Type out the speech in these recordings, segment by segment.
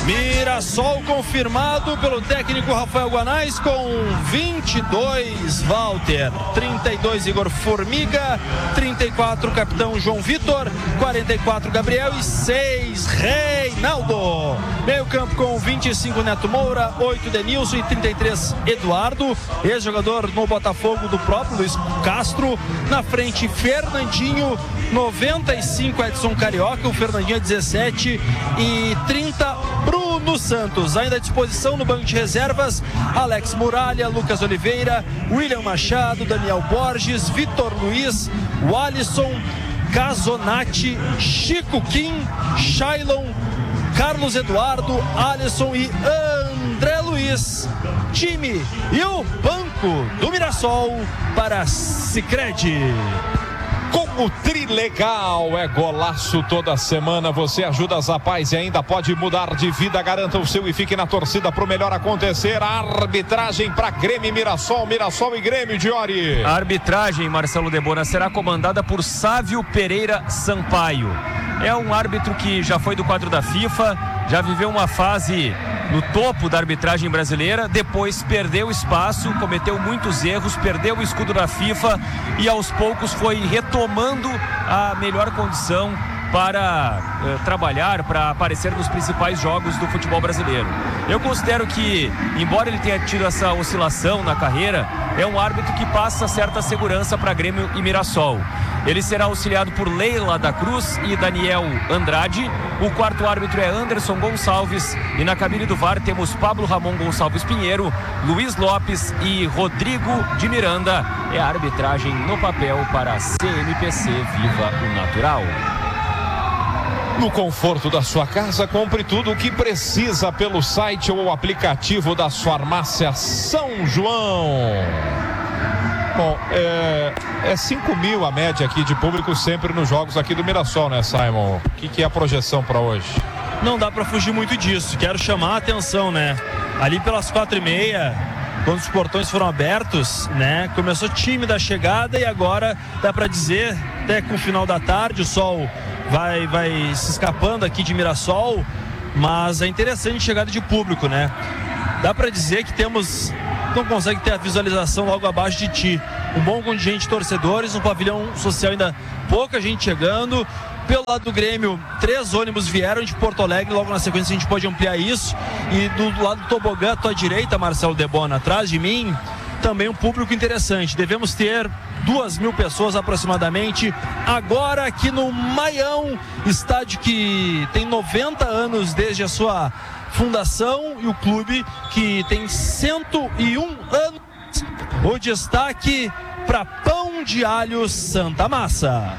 Mirassol confirmado pelo técnico Rafael Guanais com 22 Walter, 32 Igor Formiga, 34 capitão João Vitor, 44 Gabriel e 6 Reinaldo. Meio campo com 25 Neto Moura, 8 Denilson e 33 Eduardo, ex-jogador no Botafogo do próprio Luiz Castro. Na frente Fernandinho, 95 Edson Carioca, o Fernandinho é 17 e 30 Bruno Santos. Ainda à disposição no banco de reservas Alex Muralha, Lucas Oliveira, William Machado, Daniel Borges, Vitor Luiz, Walisson, Casonati, Chico Kim, Shailon, Carlos Eduardo, Alisson e André Luiz. Time e o banco do Mirassol para Sicredi. Como Trilegal é golaço toda semana, você ajuda as rapazes e ainda pode mudar de vida. Garanta o seu e fique na torcida para o melhor acontecer. A arbitragem para Grêmio e Mirassol, Mirassol e Grêmio, Diori. A arbitragem, Marcelo Debona, será comandada por Sávio Pereira Sampaio. É um árbitro que já foi do quadro da FIFA, já viveu uma fase no topo da arbitragem brasileira, depois perdeu espaço, cometeu muitos erros, perdeu o escudo da FIFA e aos poucos foi retomando a melhor condição para trabalhar, para aparecer nos principais jogos do futebol brasileiro. Eu considero que, embora ele tenha tido essa oscilação na carreira, é um árbitro que passa certa segurança para Grêmio e Mirassol. Ele será auxiliado por Leila da Cruz e Daniel Andrade. O quarto árbitro é Anderson Gonçalves e na cabine do VAR temos Pablo Ramon Gonçalves Pinheiro, Luiz Lopes e Rodrigo de Miranda. É a arbitragem no papel para a CMPC Viva o Natural. No conforto da sua casa, compre tudo o que precisa pelo site ou aplicativo das farmácias São João. Bom, é 5 mil a média aqui de público sempre nos jogos aqui do Mirassol, né, Simon? O que é a projeção para hoje? Não dá para fugir muito disso. Quero chamar a atenção, né? Ali pelas 4h30, quando os portões foram abertos, né? Começou tímida a chegada e agora dá para dizer, até com o final da tarde, o sol vai se escapando aqui de Mirassol, mas é interessante a chegada de público, né? Dá para dizer que não consegue ter a visualização logo abaixo de ti. Um bom contingente de torcedores, um pavilhão social ainda pouca gente chegando. Pelo lado do Grêmio, 3 ônibus vieram de Porto Alegre, logo na sequência a gente pode ampliar isso. E do lado do tobogã, à tua direita, Marcelo Debona, atrás de mim, também um público interessante. Devemos ter 2.000 pessoas aproximadamente agora aqui no Maião, estádio que tem 90 anos desde a sua fundação e o clube que tem 101 anos. O destaque para Pão de Alho Santa Massa.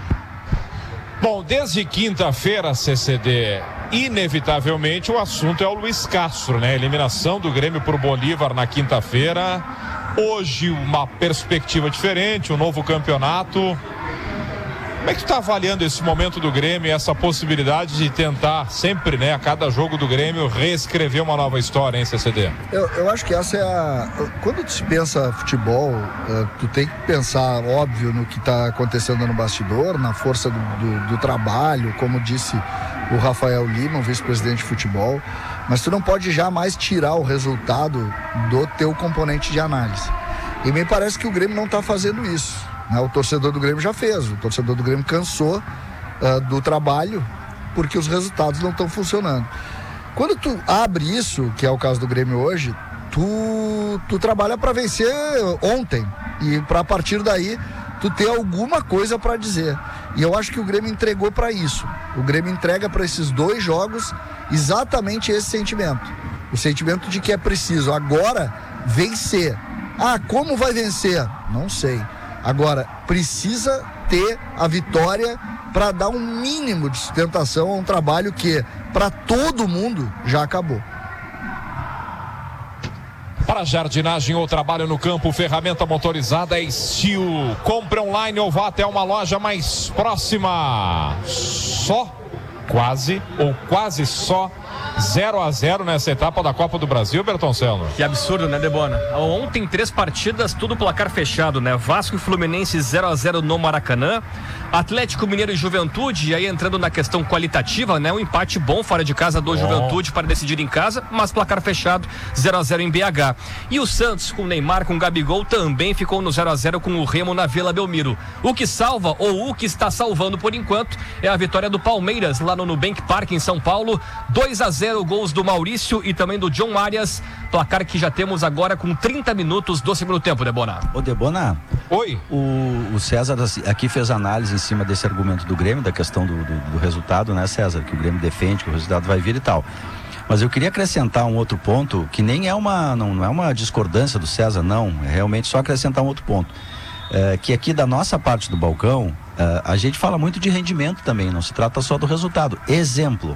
Bom, desde quinta-feira, CCD, inevitavelmente o assunto é o Luiz Castro, né? Eliminação do Grêmio por Bolívar na quinta-feira. Hoje uma perspectiva diferente, um novo campeonato. Como é que tu está avaliando esse momento do Grêmio e essa possibilidade de tentar sempre, né, a cada jogo do Grêmio, reescrever uma nova história, hein, CCD? Eu acho que essa é a... Quando tu se pensa futebol, tu tem que pensar, óbvio, no que está acontecendo no bastidor, na força do trabalho, como disse o Rafael Lima, o vice-presidente de futebol, mas tu não pode jamais tirar o resultado do teu componente de análise. E me parece que o Grêmio não está fazendo isso. O torcedor do Grêmio já fez, o torcedor do Grêmio cansou do trabalho porque os resultados não estão funcionando. Quando tu abre isso, que é o caso do Grêmio hoje, tu trabalha para vencer ontem e para a partir daí tu ter alguma coisa para dizer. E eu acho que o Grêmio entregou para isso. O Grêmio entrega para esses 2 jogos exatamente esse sentimento. O sentimento de que é preciso agora vencer. Como vai vencer? Não sei. Agora, precisa ter a vitória para dar um mínimo de sustentação a um trabalho que, para todo mundo, já acabou. Para jardinagem ou trabalho no campo, ferramenta motorizada é Steel. Compre online ou vá até uma loja mais próxima. Quase só 0-0 nessa etapa da Copa do Brasil, Bertoncello. Que absurdo, né, Debona? Ontem 3 partidas, tudo placar fechado, né? Vasco e Fluminense 0-0 no Maracanã. Atlético Mineiro e Juventude, aí entrando na questão qualitativa, né? Um empate bom fora de casa do Juventude para decidir em casa, mas placar fechado 0-0 em BH. E o Santos com o Neymar, com o Gabigol, também ficou no 0-0 com o Remo na Vila Belmiro. O que salva, ou o que está salvando por enquanto, é a vitória do Palmeiras lá no Nubank Park em São Paulo. 2-0, gols do Maurício e também do John Arias. Placar que já temos agora com 30 minutos do segundo tempo, Debona. Ô, Debona. Oi. O César aqui fez análise em cima desse argumento do Grêmio, da questão do resultado, né, César? Que o Grêmio defende, que o resultado vai vir e tal. Mas eu queria acrescentar um outro ponto, que nem é não é uma discordância do César, não. É realmente só acrescentar um outro ponto. Que aqui da nossa parte do balcão, a gente fala muito de rendimento também, não se trata só do resultado. Exemplo.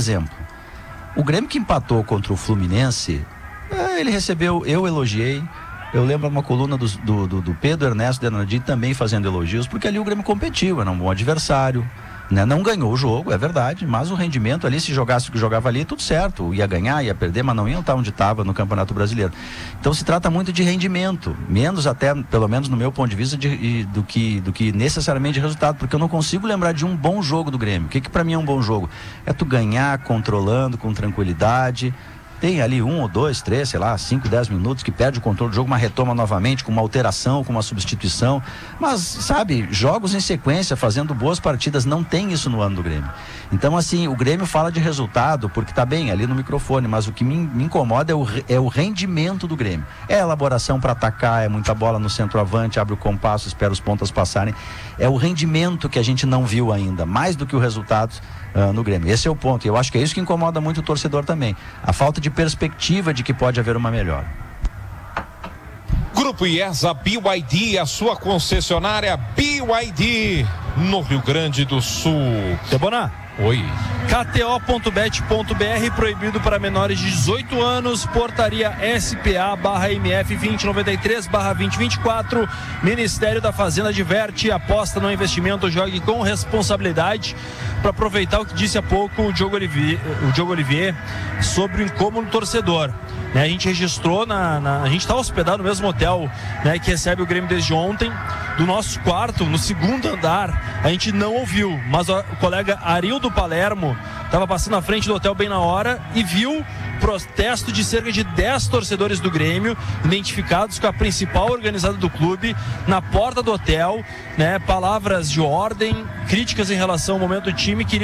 O Grêmio que empatou contra o Fluminense, ele recebeu, eu elogiei. Eu lembro uma coluna do Pedro Ernesto Denardim também fazendo elogios, porque ali o Grêmio competiu, era um bom adversário, né? Não ganhou o jogo, é verdade, mas o rendimento ali, se jogasse o que jogava ali, tudo certo, ia ganhar, ia perder, mas não ia estar onde estava no Campeonato Brasileiro. Então se trata muito de rendimento, menos até, pelo menos no meu ponto de vista, do que necessariamente de resultado, porque eu não consigo lembrar de um bom jogo do Grêmio. O que para mim é um bom jogo? É tu ganhar controlando, com tranquilidade. Tem ali 1 ou 2, 3, sei lá, 5, 10 minutos que perde o controle do jogo, mas retoma novamente com uma alteração, com uma substituição. Mas, sabe, jogos em sequência, fazendo boas partidas, não tem isso no ano do Grêmio. Então, assim, o Grêmio fala de resultado porque tá bem ali no microfone, mas o que me incomoda é o rendimento do Grêmio. É elaboração para atacar, é muita bola no centroavante, abre o compasso, espera os pontas passarem. É o rendimento que a gente não viu ainda, mais do que o resultado no Grêmio. Esse é o ponto, e eu acho que é isso que incomoda muito o torcedor também, a falta de perspectiva de que pode haver uma melhora. Grupo IESA BYD, a sua concessionária BYD no Rio Grande do Sul. Debona. Oi. KTO.bet.br, proibido para menores de 18 anos, portaria SPA/MF 2093/2024. Ministério da Fazenda adverte, aposta no investimento, jogue com responsabilidade. Para aproveitar o que disse há pouco o Diogo Olivier sobre o incômodo torcedor. A gente registrou, a gente está hospedado no mesmo hotel, né, que recebe o Grêmio desde ontem. Do nosso quarto, no segundo andar, a gente não ouviu, mas o colega Arildo Palermo estava passando à frente do hotel bem na hora e viu protesto de cerca de 10 torcedores do Grêmio, identificados com a principal organizada do clube, na porta do hotel, né, palavras de ordem, críticas em relação ao momento do time, que